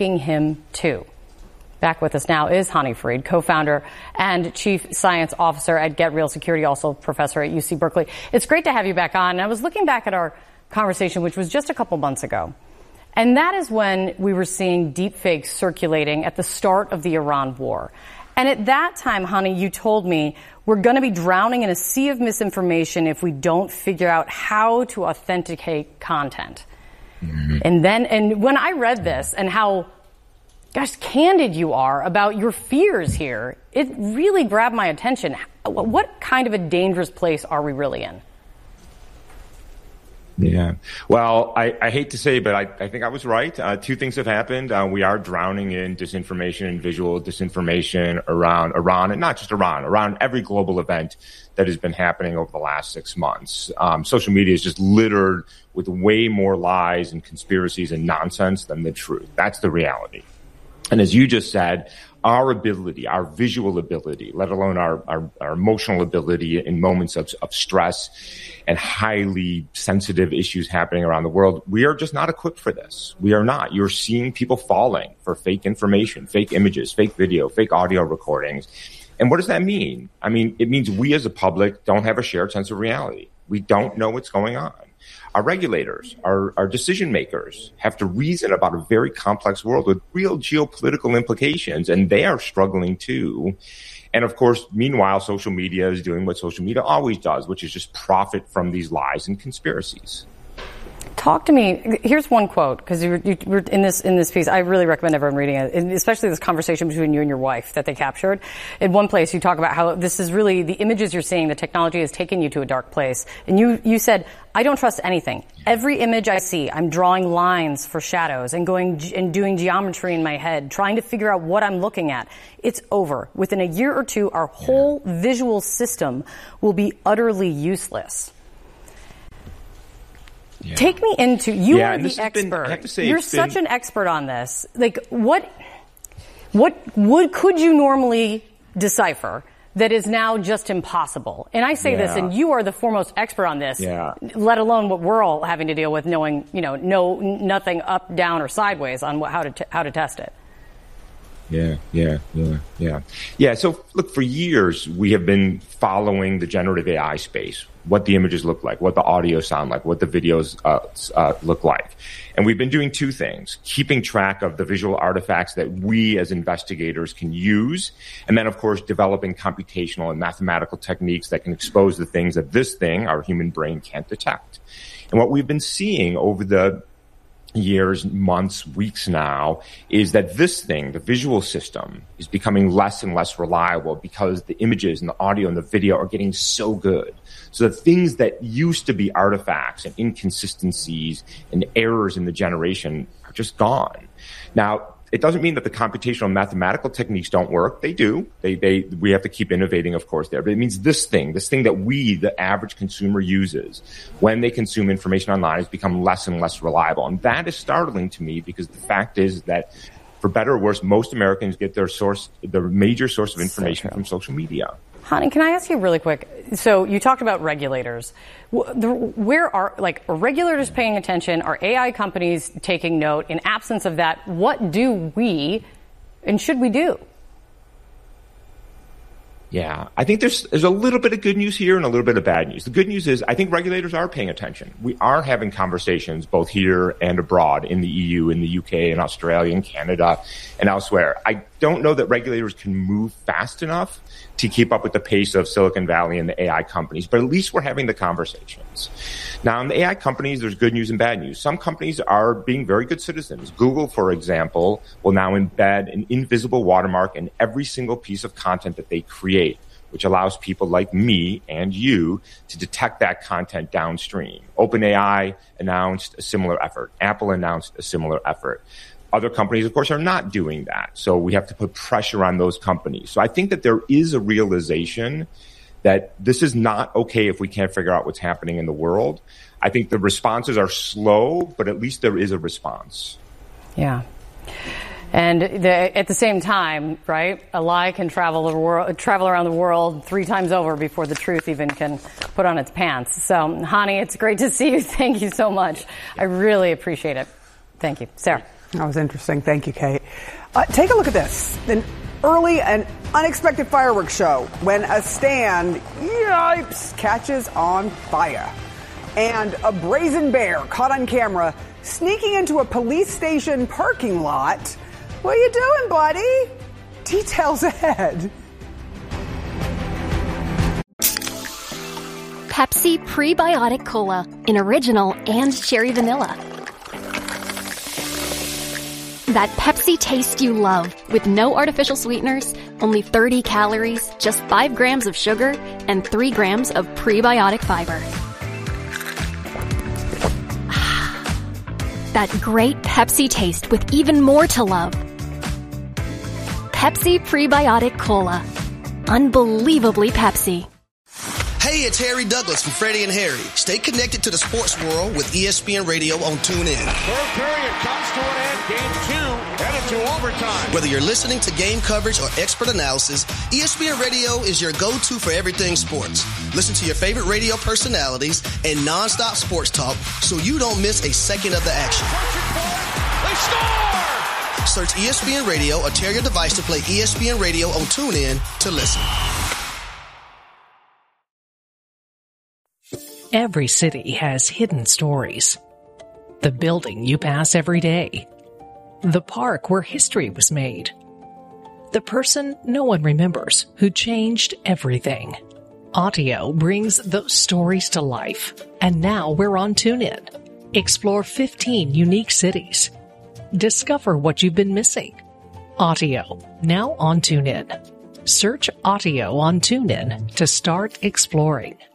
him too. Back with us now is Hani Farid, co-founder and chief science officer at Get Real Security, also professor at UC Berkeley. It's great to have you back on. And I was looking back at our conversation, which was just a couple months ago. And that is when we were seeing deepfakes circulating at the start of the Iran war. And at that time, Hani, you told me we're going to be drowning in a sea of misinformation if we don't figure out how to authenticate content. Mm-hmm. And when I read this and how, gosh, candid you are about your fears here, it really grabbed my attention. What kind of a dangerous place are we really in? Yeah. Well, I hate to say, but I think I was right. Two things have happened. We are drowning in disinformation and visual disinformation around Iran, and not just Iran, around every global event that has been happening over the last 6 months. Social media is just littered with way more lies and conspiracies and nonsense than the truth. That's the reality. And as you just said, our ability, our visual ability, let alone our emotional ability in moments of stress and highly sensitive issues happening around the world, we are just not equipped for this. We are not. You're seeing people falling for fake information, fake images, fake video, fake audio recordings. And what does that mean? I mean, it means we as a public don't have a shared sense of reality. We don't know what's going on. Our regulators, our decision makers have to reason about a very complex world with real geopolitical implications, and they are struggling too. And of course, meanwhile, social media is doing what social media always does, which is just profit from these lies and conspiracies. Talk to me. Here's one quote, because you were in this piece. I really recommend everyone reading it, and especially this conversation between you and your wife that they captured. In one place, you talk about how this is really the images you're seeing. The technology has taken you to a dark place, and you said, "I don't trust anything. Every image I see, I'm drawing lines for shadows and going and doing geometry in my head, trying to figure out what I'm looking at. It's over. Within a year or two, our whole visual system will be utterly useless." Yeah. Take me into, you are the expert. You're such an expert on this. Like, what could you normally decipher that is now just impossible? And I say this, and you are the foremost expert on this, let alone what we're all having to deal with, knowing, nothing up, down, or sideways on how to test it. Yeah. So look, for years, we have been following the generative AI space, what the images look like, what the audio sound like, what the videos look like. And we've been doing two things: keeping track of the visual artifacts that we as investigators can use, and then, of course, developing computational and mathematical techniques that can expose the things that this thing, our human brain, can't detect. And what we've been seeing over the years, months, weeks now, is that this thing, the visual system, is becoming less and less reliable because the images and the audio and the video are getting so good. So the things that used to be artifacts and inconsistencies and errors in the generation are just gone. Now, it doesn't mean that the computational mathematical techniques don't work. They do. We have to keep innovating, of course, there. But it means this thing that we, the average consumer, uses when they consume information online has become less and less reliable. And that is startling to me, because the fact is that, for better or worse, most Americans get their major source of information from social media. Hani, can I ask you really quick? So you talked about regulators. Where are regulators paying attention? Are AI companies taking note? In absence of that, what do we and should we do? Yeah, I think there's a little bit of good news here and a little bit of bad news. The good news is I think regulators are paying attention. We are having conversations both here and abroad, in the EU, in the UK, in Australia, in Canada, and elsewhere. I don't know that regulators can move fast enough to keep up with the pace of Silicon Valley and the AI companies, but at least we're having the conversations. Now, in the AI companies, there's good news and bad news. Some companies are being very good citizens. Google, for example, will now embed an invisible watermark in every single piece of content that they create, which allows people like me and you to detect that content downstream. OpenAI announced a similar effort. Apple announced a similar effort. Other companies, of course, are not doing that. So we have to put pressure on those companies. So I think that there is a realization that this is not okay if we can't figure out what's happening in the world. I think the responses are slow, but at least there is a response. Yeah. And at the same time, right, a lie can travel around the world 3 times over before the truth even can put on its pants. So, Hani, it's great to see you. Thank you so much. I really appreciate it. Thank you. Sarah. That was interesting. Thank you, Kate. Take a look at this. An early and unexpected fireworks show when a stand, yipes, catches on fire. And a brazen bear caught on camera sneaking into a police station parking lot. What are you doing, buddy? Details ahead. Pepsi Prebiotic Cola in original and cherry vanilla. That Pepsi taste you love with no artificial sweeteners, only 30 calories, just 5 grams of sugar, and 3 grams of prebiotic fiber. That great Pepsi taste with even more to love. Pepsi Prebiotic Cola. Unbelievably Pepsi. Hey, it's Harry Douglas from Freddie and Harry. Stay connected to the sports world with ESPN Radio on TuneIn. Third period comes to an end. Game 2 headed to overtime. Whether you're listening to game coverage or expert analysis, ESPN Radio is your go-to for everything sports. Listen to your favorite radio personalities and nonstop sports talk so you don't miss a second of the action. They score! Search ESPN Radio or tear your device to play ESPN Radio on TuneIn to listen. Every city has hidden stories. The building you pass every day. The park where history was made. The person no one remembers who changed everything. Audio brings those stories to life. And now we're on TuneIn. Explore 15 unique cities. Discover what you've been missing. Audio, now on TuneIn. Search Audio on TuneIn to start exploring.